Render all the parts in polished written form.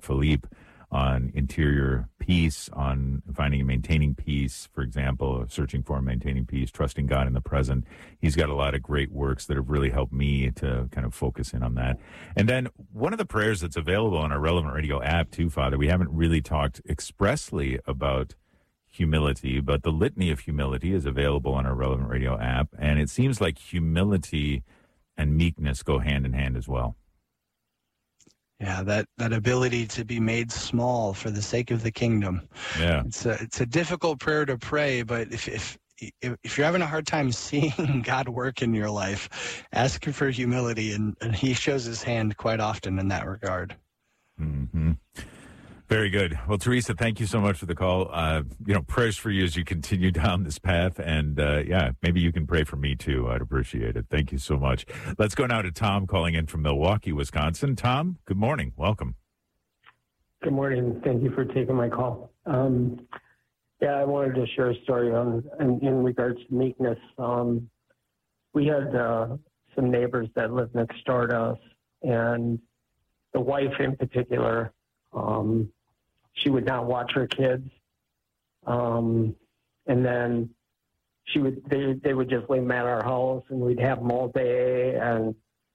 Philippe on interior peace, on finding and maintaining peace, for example, searching for and maintaining peace, trusting God in the present. He's got a lot of great works that have really helped me to kind of focus in on that. And then one of the prayers that's available on our Relevant Radio app too, Father, we haven't really talked expressly about humility, but the Litany of Humility is available on our Relevant Radio app. And it seems like humility and meekness go hand in hand as well. Yeah, that ability to be made small for the sake of the kingdom. Yeah, it's a difficult prayer to pray, but if you're having a hard time seeing God work in your life, ask him for humility, and he shows his hand quite often in that regard. Mm-hmm. Very good. Well, Teresa, thank you so much for the call. Prayers for you as you continue down this path. And, maybe you can pray for me, too. I'd appreciate it. Thank you so much. Let's go now to Tom calling in from Milwaukee, Wisconsin. Tom, good morning. Welcome. Good morning. Thank you for taking my call. I wanted to share a story in regards to meekness. We had some neighbors that lived next door to us, and the wife in particular, she would not watch her kids. And then they would just leave them at our house, and we'd have them all day. And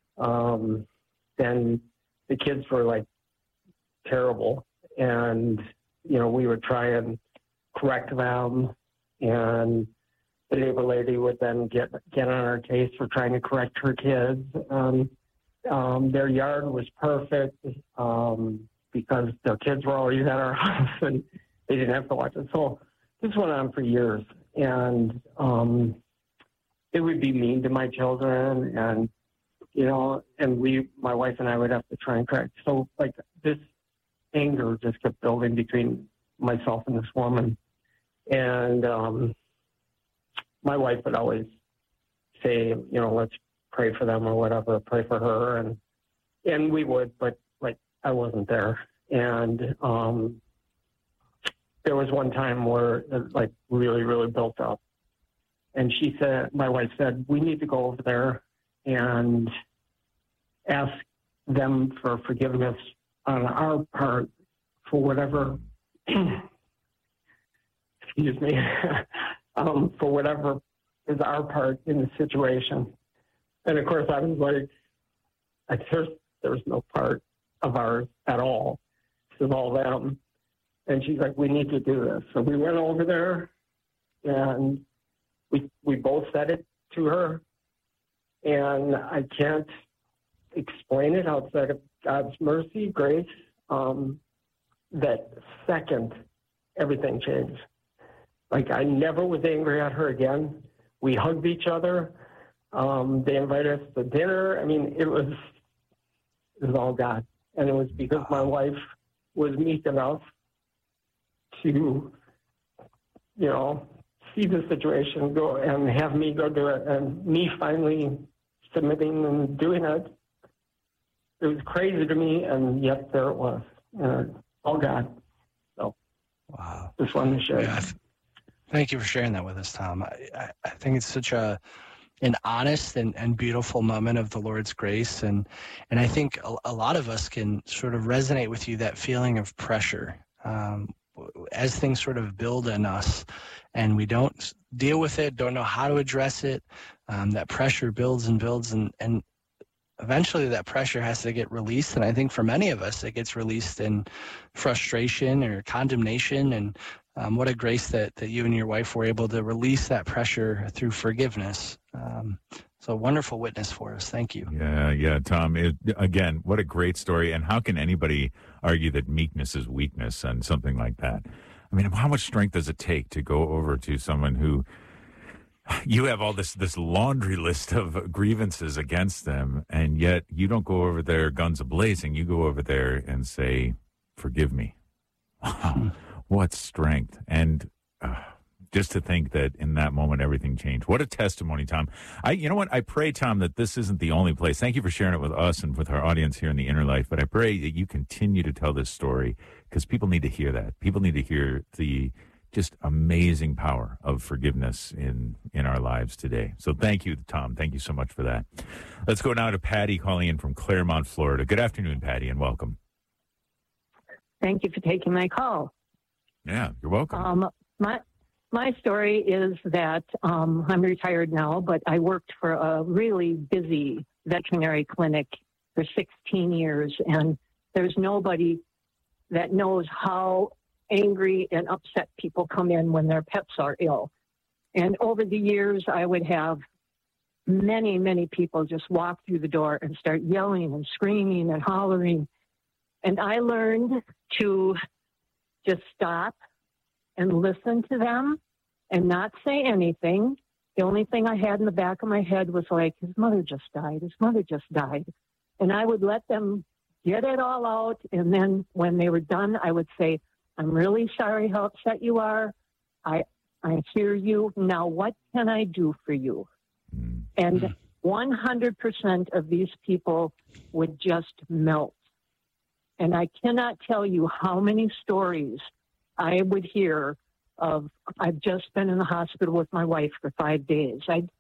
then the kids were like terrible. And, we would try and correct them. And the neighbor lady would then get on our case for trying to correct her kids. Their yard was perfect. Because their kids were always at our house and they didn't have to watch it. So this went on for years. And it would be mean to my children. And, and my wife and I would have to try and correct. So, this anger just kept building between myself and this woman. And my wife would always say, let's pray for them or whatever, pray for her. And we would, but I wasn't there. And there was one time where it really, really built up. And my wife said, we need to go over there and ask them for forgiveness on our part for whatever, excuse me, for whatever is our part in the situation. And of course I was like, there's no part of ours at all. This is all them. And she's like, we need to do this. So we went over there and we both said it to her. And I can't explain it outside of God's mercy, grace. That second, everything changed. I never was angry at her again. We hugged each other. They invited us to dinner. I mean, it was all God. And it was because my wife was meek enough to, see the situation go and have me go do it. And me finally submitting and doing it. It was crazy to me, and yet there it was. All God. So, wow. Just wanted to share. Yeah, thank you for sharing that with us, Tom. I think it's such an honest and beautiful moment of the Lord's grace. And I think a lot of us can sort of resonate with you, that feeling of pressure. As things sort of build in us and we don't deal with it, don't know how to address it, that pressure builds and builds, and eventually that pressure has to get released. And I think for many of us, it gets released in frustration or condemnation. And what a grace that you and your wife were able to release that pressure through forgiveness. So wonderful witness for us. Thank you. Yeah, Tom. Again, what a great story. And how can anybody argue that meekness is weakness and something like that? I mean, how much strength does it take to go over to someone who you have all this laundry list of grievances against them, and yet you don't go over there guns a-blazing. You go over there and say, forgive me. Wow, what strength. And just to think that in that moment, everything changed. What a testimony, Tom. You know what? I pray, Tom, that this isn't the only place. Thank you for sharing it with us and with our audience here in the Inner Life. But I pray that you continue to tell this story, because people need to hear that. People need to hear the just amazing power of forgiveness in our lives today. So thank you, Tom. Thank you so much for that. Let's go now to Patty calling in from Claremont, Florida. Good afternoon, Patty, and welcome. Thank you for taking my call. Yeah, you're welcome. My story is that I'm retired now, but I worked for a really busy veterinary clinic for 16 years, and there's nobody that knows how angry and upset people come in when their pets are ill. And over the years, I would have many, many people just walk through the door and start yelling and screaming and hollering. And I learned to just stop and listen to them and not say anything. The only thing I had in the back of my head was like, his mother just died. His mother just died. And I would let them get it all out. And then when they were done, I would say, I'm really sorry how upset you are. I hear you. Now, what can I do for you? And 100% of these people would just melt. And I cannot tell you how many stories I would hear of, I've just been in the hospital with my wife for 5 days.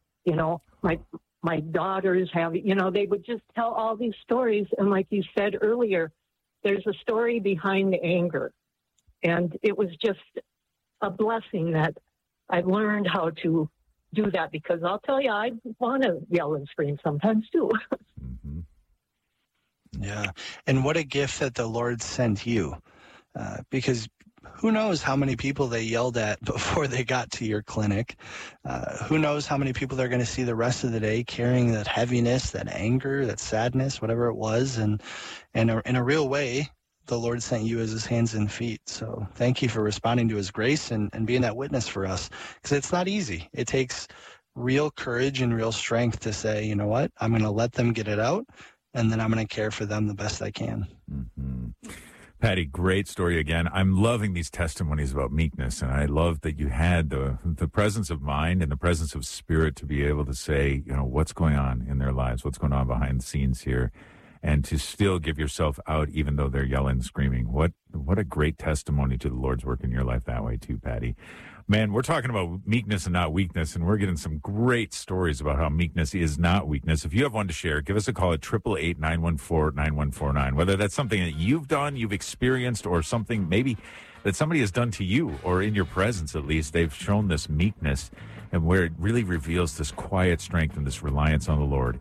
My daughters have, they would just tell all these stories. And like you said earlier, there's a story behind the anger. And it was just a blessing that I learned how to do that, because I'll tell you, I want to yell and scream sometimes too. Mm-hmm. Yeah. And what a gift that the Lord sent you, because who knows how many people they yelled at before they got to your clinic. Who knows how many people they're going to see the rest of the day carrying that heaviness, that anger, that sadness, whatever it was. And in a real way, the Lord sent you as his hands and feet. So thank you for responding to his grace and being that witness for us, because it's not easy. It takes real courage and real strength to say, you know what, I'm going to let them get it out, and then I'm going to care for them the best I can. Mm-hmm. Patty, great story again. I'm loving these testimonies about meekness, and I love that you had the presence of mind and the presence of spirit to be able to say, what's going on in their lives, what's going on behind the scenes here, and to still give yourself out even though they're yelling and screaming. What a great testimony to the Lord's work in your life that way too, Patty. Man, we're talking about meekness and not weakness, and we're getting some great stories about how meekness is not weakness. If you have one to share, give us a call at 888-914-9149, whether that's something that you've done, you've experienced, or something maybe that somebody has done to you, or in your presence at least. They've shown this meekness, and where it really reveals this quiet strength and this reliance on the Lord.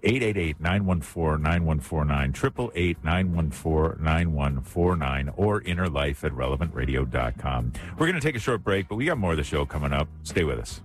888-914-9149, 888-914-9149, or innerlife@relevantradio.com. We're going to take a short break, but we got more of the show coming up. Stay with us.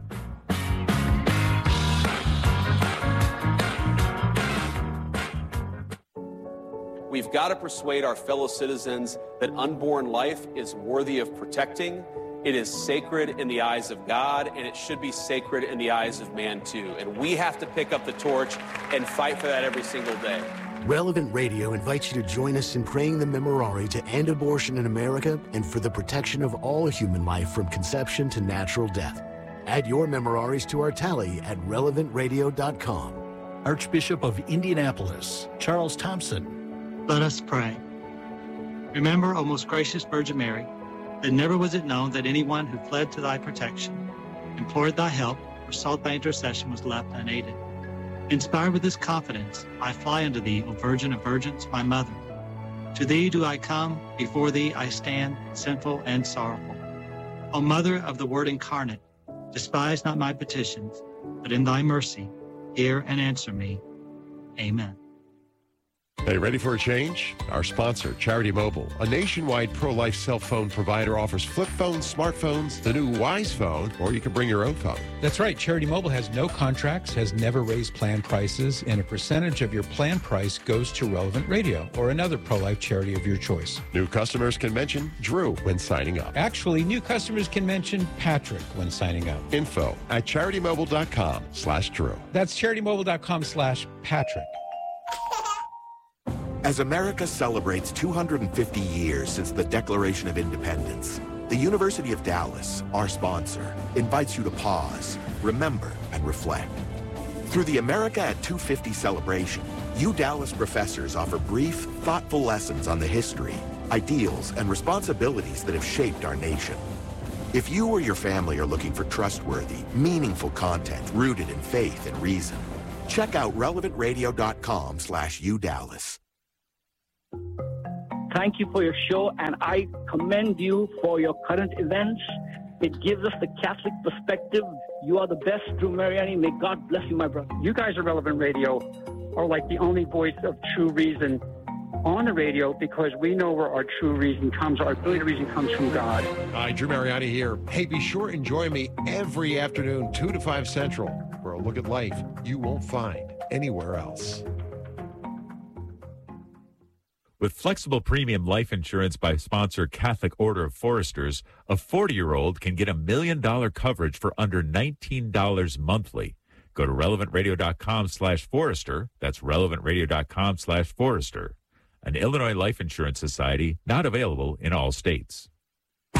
We've got to persuade our fellow citizens that unborn life is worthy of protecting. It is sacred in the eyes of God, and it should be sacred in the eyes of man, too. And we have to pick up the torch and fight for that every single day. Relevant Radio invites you to join us in praying the Memorare to end abortion in America and for the protection of all human life from conception to natural death. Add your Memoraries to our tally at relevantradio.com. Archbishop of Indianapolis, Charles Thompson. Let us pray. Remember, O most gracious Virgin Mary, that never was it known that anyone who fled to thy protection, implored thy help, or sought thy intercession was left unaided. Inspired with this confidence, I fly unto thee, O Virgin of Virgins, my mother. To thee do I come, before thee I stand, sinful and sorrowful. O Mother of the Word incarnate, despise not my petitions, but in thy mercy, hear and answer me. Amen. Hey, ready for a change? Our sponsor, Charity Mobile, a nationwide pro-life cell phone provider, offers flip phones, smartphones, the new Wise phone, or you can bring your own phone. That's right. Charity Mobile has no contracts, has never raised plan prices, and a percentage of your plan price goes to Relevant Radio or another pro-life charity of your choice. New customers can mention Drew when signing up. Actually, new customers can mention Patrick when signing up. Info at CharityMobile.com/Drew. That's CharityMobile.com/Patrick. As America celebrates 250 years since the Declaration of Independence, the University of Dallas, our sponsor, invites you to pause, remember, and reflect. Through the America at 250 celebration, Dallas professors offer brief, thoughtful lessons on the history, ideals, and responsibilities that have shaped our nation. If you or your family are looking for trustworthy, meaningful content rooted in faith and reason, check out relevantradio.com/UDallas. thank you for your show, and I commend you for your current events. It gives us the Catholic perspective. You are the best, Drew Mariani. May God bless you, my brother. You guys at Relevant Radio are like the only voice of true reason on the radio, because we know where our true reason comes. Our ability to reason comes from God. Hi, Drew Mariani here. Hey, be sure and join me every afternoon, 2 to 5 Central, for a look at life you won't find anywhere else. With flexible premium life insurance by sponsor Catholic Order of Foresters, a 40-year-old can get $1 million coverage for under $19 monthly. Go to relevantradio.com/Forester. That's relevantradio.com/Forester. An Illinois Life Insurance Society, not available in all states.